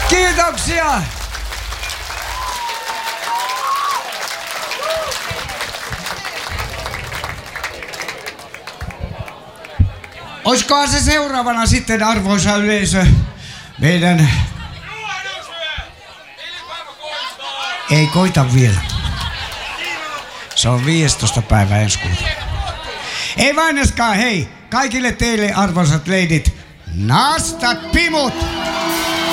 Kiitoksia! Oiskohan se seuraavana sitten, arvoisa yleisö, meidän... Ei koita vielä. Se on 15. päivä ensi kuuta. Ei vaineskaan, hei! Kaikille teille, arvoisat leidit, nastat pimut!